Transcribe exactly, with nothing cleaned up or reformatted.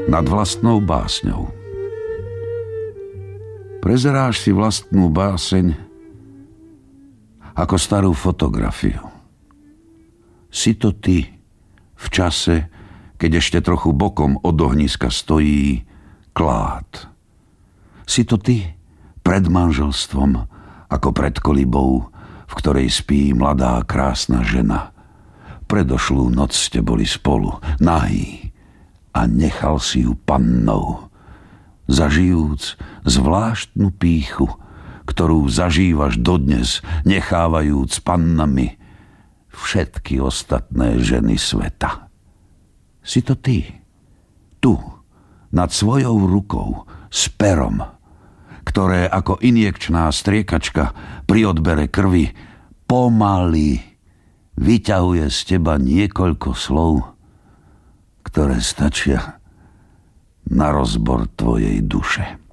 nad vlastnou básňou. Prezeráš si vlastnú báseň ako starú fotografiu. Si to ty v čase, keď ešte trochu bokom od ohniska stojí klád. Si to ty pred manželstvom, ako pred kolibou, v ktorej spí mladá krásna žena. Predošlú noc ste boli spolu, nahý, a nechal si ju pannou, zažijúc zvláštnu pýchu, ktorú zažívaš dodnes, nechávajúc pannami všetky ostatné ženy sveta. Si to ty, tu, nad svojou rukou, s perom, ktoré ako injekčná striekačka pri odbere krvi pomaly vyťahuje z teba niekoľko slov, ktoré stačia na rozbor tvojej duše.